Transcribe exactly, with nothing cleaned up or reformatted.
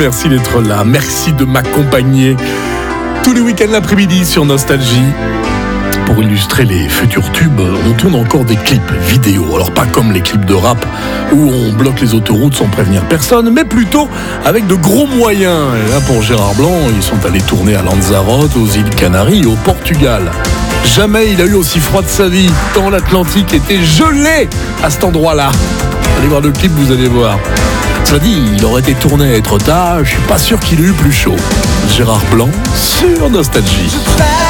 Merci d'être là, merci de m'accompagner tous les week-ends l'après-midi sur Nostalgie. Pour illustrer les futurs tubes, on tourne encore des clips vidéo. Alors pas comme les clips de rap où on bloque les autoroutes sans prévenir personne, mais plutôt avec de gros moyens. Et là pour Gérard Blanc, ils sont allés tourner à Lanzarote, aux îles Canaries et au Portugal. Jamais il a eu aussi froid de sa vie, tant l'Atlantique était gelé à cet endroit-là. Allez voir le clip, vous allez voir. Cela dit, il aurait été tourné à Etretat, je suis pas sûr qu'il ait eu plus chaud. Gérard Blanc sur Nostalgie.